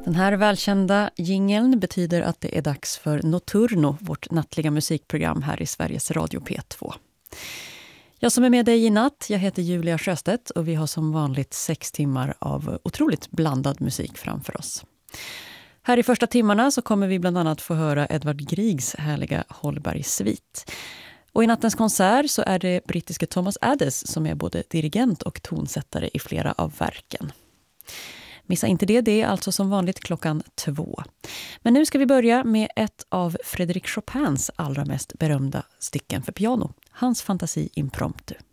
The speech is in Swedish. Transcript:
Den här välkända jingeln betyder att det är dags för Notturno, vårt nattliga musikprogram här i Sveriges Radio P2. Jag som är med dig i natt, jag heter Julia Sjöstedt och vi har som vanligt 6 timmar av otroligt blandad musik framför oss. Här i första timmarna så kommer vi bland annat få höra Edvard Griegs härliga Holberg-svit. Och i nattens konsert så är det brittiske Thomas Adès som är både dirigent och tonsättare i flera av verken. Missa inte det är alltså som vanligt 2:00. Men nu ska vi börja med ett av Frédéric Chopins allra mest berömda stycken för piano, hans fantasi impromptu.